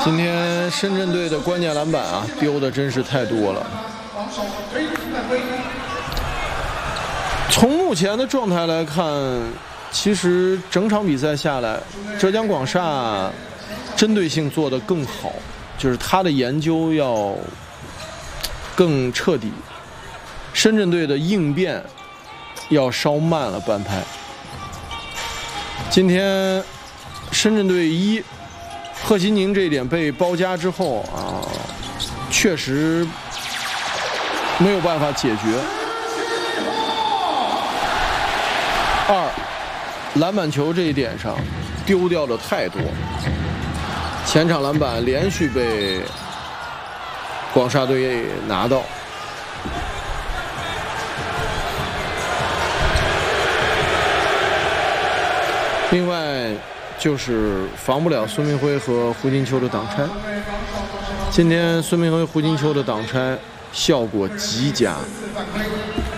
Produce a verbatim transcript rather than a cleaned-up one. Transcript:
今天深圳队的关键篮板啊，丢的真是太多了。从目前的状态来看，其实整场比赛下来，浙江广厦针对性做得更好，就是他的研究要更彻底。深圳队的应变要稍慢了半拍。今天深圳队一贺新宁这一点被包夹之后啊，确实没有办法解决。二，篮板球这一点上丢掉的太多，前场篮板连续被广厦队拿到。另外就是防不了孙铭徽和胡金秋的挡拆。今天孙铭徽、胡金秋的挡拆效果极佳。